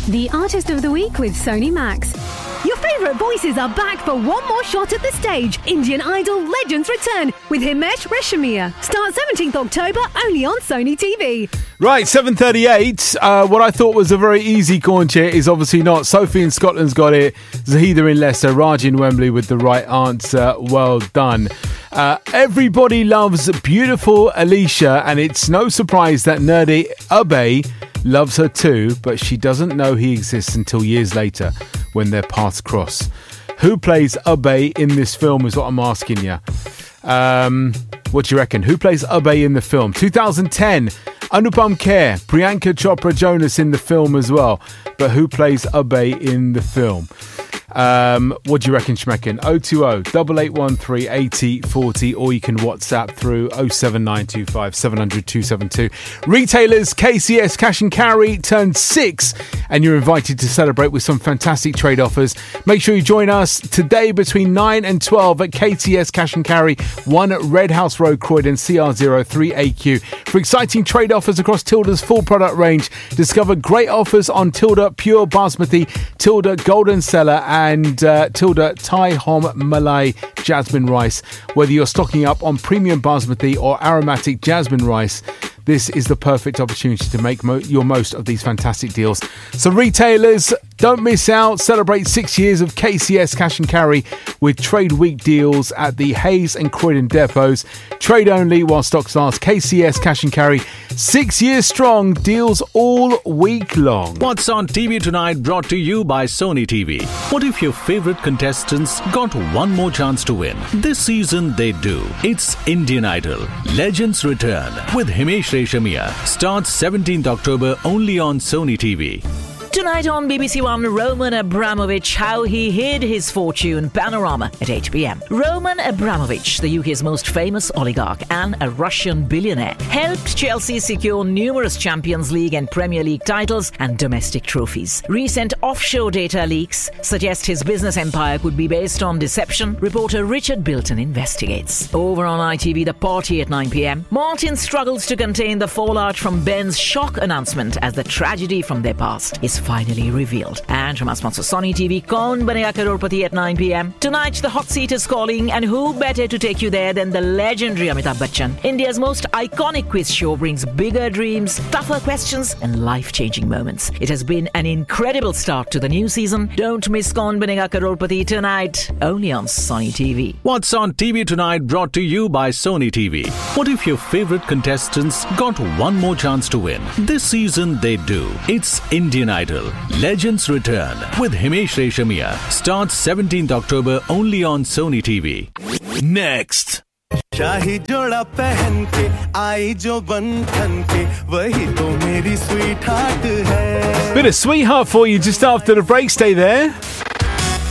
The Artist of the Week with Sony Max. Your favourite voices are back for one more shot at the stage. Indian Idol Legends return with Himesh Reshammiya. Start 17th October only on Sony TV. Right, 7:38. What I thought was a very easy coin chair is obviously not. Sophie in Scotland's got it. Zahida in Leicester. Raj in Wembley with the right answer. Well done. Everybody loves beautiful Alicia, and it's no surprise that nerdy Abe loves her too, but she doesn't know he exists until years later when their paths cross. Who plays Abe in this film is what I'm asking you. What do you reckon? Who plays Abe in the film? 2010, Anupam Kher, Priyanka Chopra Jonas in the film as well. But who plays Abe in the film? What do you reckon, Schmecken? 020-8813 8040, or you can WhatsApp through 07925 700 272. Retailers KCS Cash and Carry turned 6, and you're invited to celebrate with some fantastic trade offers. Make sure you join us today between 9 and 12 at KTS Cash and Carry, 1 Red House Road, Croydon, CR03AQ. For exciting trade offers across Tilda's full product range, discover great offers on Tilda Pure Basmati, Tilda Golden Cellar, and Tilda Thai Hom Malay Jasmine Rice. Whether you're stocking up on premium basmati or aromatic jasmine rice, this is the perfect opportunity to make your most of these fantastic deals. So retailers, don't miss out. Celebrate 6 years of KCS Cash and Carry with Trade Week deals at the Hayes and Croydon depots. Trade only while stocks last. KCS Cash and Carry, 6 years strong. Deals all week long. What's on TV tonight brought to you by Sony TV. What if your favorite contestants got one more chance to win? This season they do. It's Indian Idol Legends Return with Himesh Reshammiya. Starts 17th October only on Sony TV. Tonight on BBC One, Roman Abramovich, how he hid his fortune, Panorama at 8 p.m. Roman Abramovich, the UK's most famous oligarch and a Russian billionaire, helped Chelsea secure numerous Champions League and Premier League titles and domestic trophies. Recent offshore data leaks suggest his business empire could be based on deception. Reporter Richard Bilton investigates. Over on ITV, The Party at 9 p.m. Martin struggles to contain the fallout from Ben's shock announcement as the tragedy from their past is finally revealed. And from our sponsor Sony TV, Kaun Banega Crorepati at 9 p.m. Tonight, the hot seat is calling, and who better to take you there than the legendary Amitabh Bachchan? India's most iconic quiz show brings bigger dreams, tougher questions, and life-changing moments. It has been an incredible start to the new season. Don't miss Kaun Banega Crorepati tonight, only on Sony TV. What's on TV tonight brought to you by Sony TV. What if your favorite contestants got one more chance to win? This season they do. It's Indian Idol Legends Return with Himesh Reshammiya. Starts 17th October only on Sony TV. Next. शाही जोड़ा पहन के आई जो बंधन के वही तो मेरी sweet heart है. Bit of sweetheart for you just after the break. Stay there.